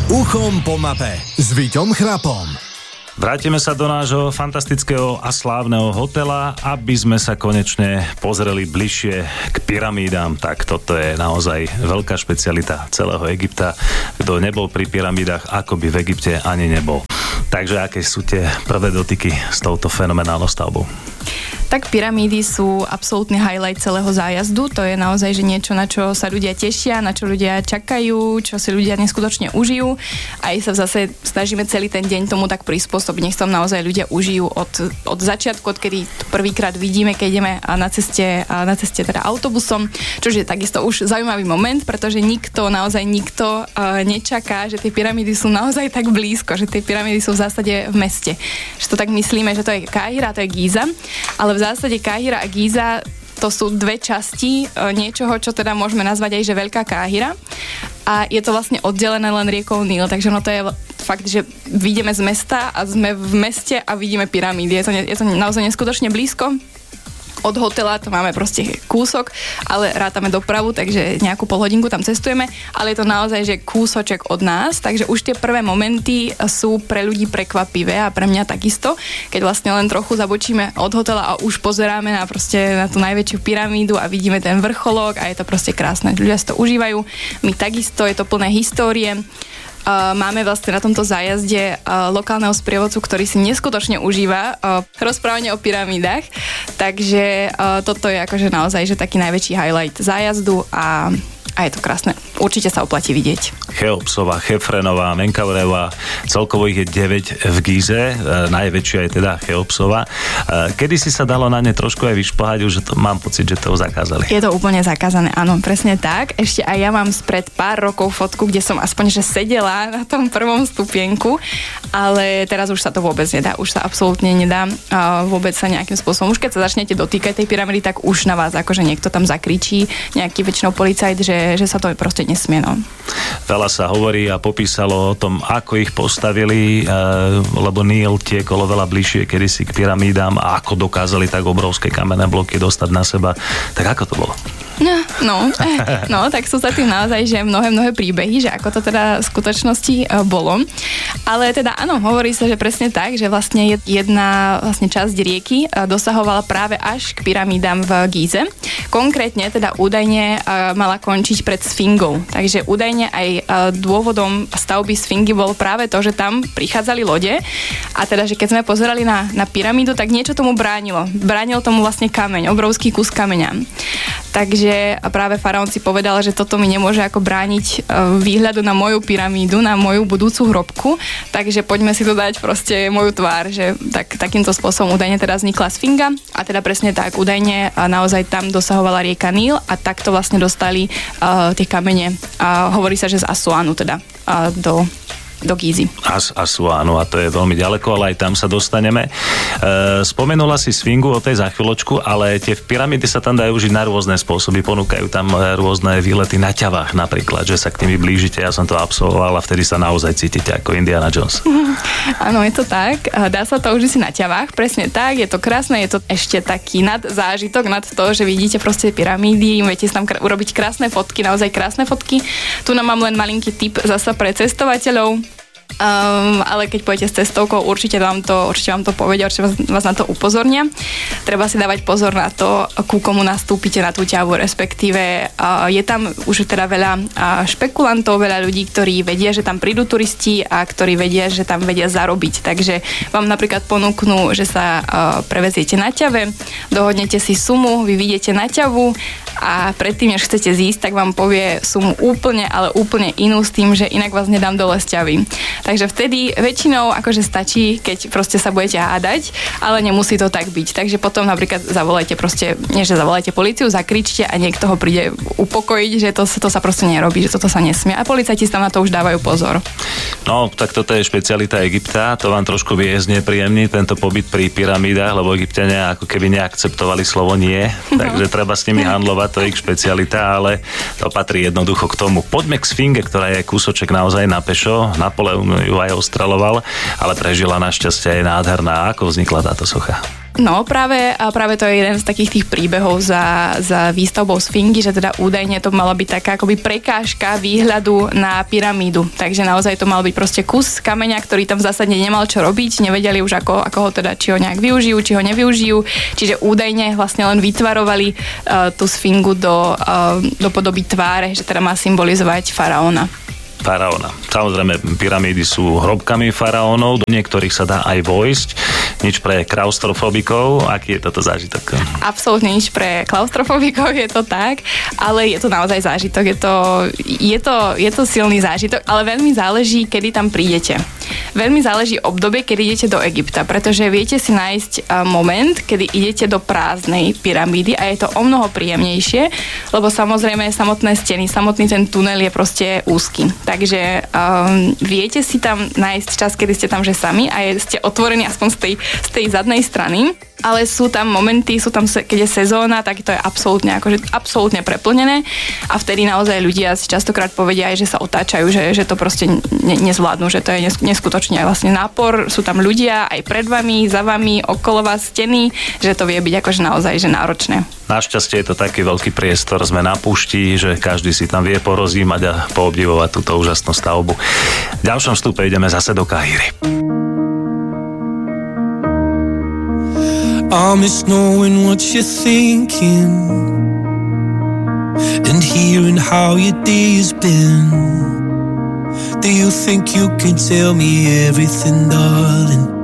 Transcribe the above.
Uchom po mape s Víťom Chrapom. Vrátime sa do nášho fantastického a slávneho hotela, aby sme sa konečne pozreli bližšie k pyramídám. Tak toto je naozaj veľká špecialita celého Egypta. Kto nebol pri pyramídach, ako by v Egypte ani nebol. Takže aké sú tie prvé dotyky s touto fenomenálnou stavbou? Tak pyramídy sú absolútny highlight celého zájazdu. To je naozaj že niečo, na čo sa ľudia tešia, na čo ľudia čakajú, čo si ľudia neskutočne užijú. Aj sa zase snažíme celý ten deň tomu tak prispôsobiť. Nech sa tam naozaj ľudia užijú od začiatku, odkedy prvýkrát vidíme, keď ideme na ceste teda autobusom. Čo je takisto už zaujímavý moment, pretože naozaj nikto nečaká, že tie pyramídy sú naozaj tak blízko, že tie pyramídy sú v zásade v meste. Že to tak myslíme, že to je Káhira, to je Gíza, ale v zásade Káhira a Gíza to sú dve časti niečoho, čo teda môžeme nazvať aj, že Veľká Káhira. A je to vlastne oddelené len riekou Níl, takže to je fakt, že vidíme z mesta a sme v meste a vidíme pyramídy. Je to naozaj neskutočne blízko. Od hotela to máme proste kúsok, ale rátame dopravu, takže nejakú polhodinku tam cestujeme, ale je to naozaj, že kúsoček od nás, takže už tie prvé momenty sú pre ľudí prekvapivé a pre mňa takisto, keď vlastne len trochu zabočíme od hotela a už pozeráme na tú najväčšiu pyramídu a vidíme ten vrcholok a je to proste krásne. Ľudia si to užívajú, my takisto, je to plné histórie. Máme vlastne na tomto zájazde lokálneho sprievodcu, ktorý si neskutočne užíva rozprávanie o pyramídach, takže toto je akože naozaj že taký najväčší highlight zájazdu a je to krásne. Určite sa oplatí vidieť. Cheopsova, Chefrenová, Menkaureová, celkovo ich je 9 v Gíze, najväčšia je teda Cheopsova. Kedy si sa dalo na ne trošku aj vyšplhať, už mám pocit, že to zakázali. Je to úplne zakázané, áno, presne tak. Ešte aj ja mám spred pár rokov fotku, kde som aspoň že sedela na tom prvom stupienku, ale teraz už sa to vôbec nedá, už sa absolútne nedá vôbec sa nejakým spôsobom. Už keď sa začnete dotýkať tej pyramidy, tak už na vás akože niekto tam zakričí, nejaký väčšinou policajt, že sa to proste nesmie, no. Veľa sa hovorí a popísalo o tom, ako ich postavili, lebo Níl tiekol veľa bližšie kedysi k pyramídám a ako dokázali tak obrovské kamenné bloky dostať na seba. Tak ako to bolo? No, tak sú sa tým naozaj, že mnohé príbehy, že ako to teda v skutočnosti bolo. Ale teda áno, hovorí sa, že presne tak, že vlastne jedna vlastne časť rieky dosahovala práve až k pyramídam v Gíze. Konkrétne teda údajne mala končiť pred Sfingou. Takže údajne aj dôvodom stavby Sfingy bolo práve to, že tam prichádzali lode a teda, že keď sme pozerali na pyramídu, tak niečo tomu bránilo. Bránil tomu vlastne kameň, obrovský kus kameňa. Takže práve faraón si povedal, že toto mi nemôže ako brániť výhľadu na moju pyramídu, na moju budúcu hrobku, takže poďme si to dať proste moju tvár, že takýmto spôsobom údajne teda vznikla Sfinga a teda presne tak, údajne naozaj tam dosahovala rieka Níl a takto vlastne dostali tie kamene, hovorí sa, že z Asuánu teda do Gízy. Asuánu, a to je veľmi ďaleko, ale aj tam sa dostaneme. Spomenula si Sfingu, o tej za chvíľočku, ale tie pyramídy sa tam dajú žiť na rôzne spôsoby, ponúkajú tam rôzne výlety na ťavách napríklad, že sa k nimi blížite, ja som to absolvoval a vtedy sa naozaj cítite ako Indiana Jones. Áno, je to tak, dá sa to už si na ťavách, presne tak, je to krásne, je to ešte taký zážitok nad to, že vidíte proste pyramídy, viete si tam urobiť krásne fotky, naozaj krásne fotky. Tu nám mám len malinký tip zasa pre cestovateľov. Ale keď pôjdete s cestovkou, určite vám to povedia, určite vás na to upozornia. Treba si dávať pozor na to, ku komu nastúpite na tú ťavu, respektíve je tam už teda veľa špekulantov, veľa ľudí, ktorí vedia, že tam prídu turisti a ktorí vedia, že tam vedia zarobiť. Takže vám napríklad ponúknú, že sa preveziete na ťave, dohodnete si sumu, vy vyjdete na ťavu a predtým, než chcete zísť, tak vám povie sumu ale úplne inú s tým, že inak vás nedám dole z ťavy. Takže vtedy väčšinou akože stačí, keď proste sa budete hádať, ale nemusí to tak byť. Takže potom napríklad zavolajte políciu, zakričte a niekto ho príde upokojiť, že to sa proste nerobí, že toto sa nesmie. A policajti tam na to už dávajú pozor. No, tak toto je špecialita Egypta, to vám trošku viezne príjemný, tento pobyt pri pyramídach, lebo Egypťania ako keby neakceptovali slovo nie, takže treba s nimi handlovať, to je ich špecialita, ale to patrí jednoducho k tomu. Poďme k Sfinge, ktorá je kúsoček naozaj na pešo, Napoleon ju aj ostreľoval, ale prežila našťastie aj nádherná. Ako vznikla táto socha? No práve to je jeden z takých tých príbehov za výstavbou Sfingy, že teda údajne to mala byť taká akoby prekážka výhľadu na pyramídu. Takže naozaj to mal byť proste kus kameňa, ktorý tam zásadne nemal čo robiť, nevedeli už ako ho teda, či ho nejak využijú, či ho nevyužijú. Čiže údajne vlastne len vytvarovali tú Sfingu do podoby tváre, že teda má symbolizovať faraóna. Samozrejme, pyramídy sú hrobkami faraónov, do niektorých sa dá aj vojsť. Nič pre klaustrofobikov. Aký je toto zážitok? Absolútne nič pre klaustrofobikov, je to tak, ale je to naozaj zážitok. Je to silný zážitok, ale veľmi záleží, kedy tam prídete. Veľmi záleží obdobie, kedy idete do Egypta, pretože viete si nájsť moment, kedy idete do prázdnej pyramídy a je to o mnoho príjemnejšie, lebo samozrejme samotné steny, samotný ten tunel je proste úzky. Takže viete si tam nájsť čas, kedy ste tam že sami a ste otvorení aspoň z tej zadnej strany. Ale sú tam momenty, keď je sezóna, tak to je absolútne preplnené a vtedy naozaj ľudia si častokrát povedia aj, že sa otáčajú, že to proste nezvládnu, že to je neskutočne vlastne nápor, sú tam ľudia aj pred vami, za vami, okolo vás steny, že to vie byť akože naozaj že náročné. Našťastie je to taký veľký priestor, sme na púšti, že každý si tam vie porozímať a poobdivovať túto úžasnú stavbu. V ďalšom vstupe ideme zase do Káhiry. I miss knowing what you're thinking and hearing how your day has been. Do you think you can tell me everything, darling?